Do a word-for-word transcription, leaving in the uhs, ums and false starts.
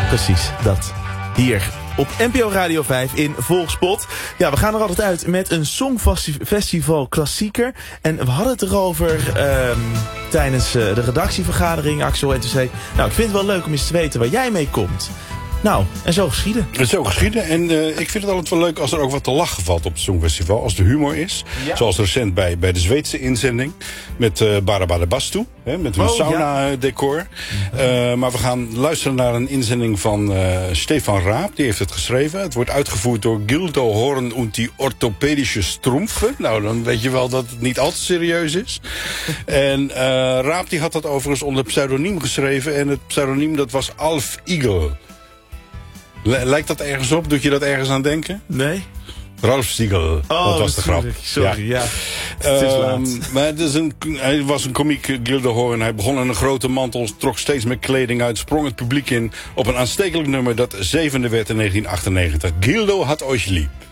Precies, dat. Hier op N P O Radio vijf in Volkspot. Ja, we gaan er altijd uit met een songfestival klassieker. En we hadden het erover um, tijdens uh, de redactievergadering, Axel. En toen zei nou, ik vind het wel leuk om eens te weten waar jij mee komt. Nou, en zo geschieden. En zo geschieden. En uh, ik vind het altijd wel leuk als er ook wat te lachen valt op het Songfestival. Als er humor is. Ja. Zoals recent bij, bij de Zweedse inzending. Met uh, Barabada Bastu. Hè, met een oh, sauna-decor. Ja. Uh, maar we gaan luisteren naar een inzending van uh, Stefan Raap. Die heeft het geschreven. Het wordt uitgevoerd door Gildo Horn und die Orthopedische Strumpfen. Nou, dan weet je wel dat het niet al te serieus is. En uh, Raap die had dat overigens onder pseudoniem geschreven. En het pseudoniem dat was Alf Igel. Lijkt dat ergens op? Doet je dat ergens aan denken? Nee. Ralf Siegel, oh, dat was de grap. Sorry, ja. ja. Het is laat. Um, maar het is een, hij was een komiek, Gildo Horn. Hij begon in een grote mantel, trok steeds meer kleding uit, sprong het publiek in op een aanstekelijk nummer dat zevende werd in negentien achtennegentig. Gildo had euch lieb.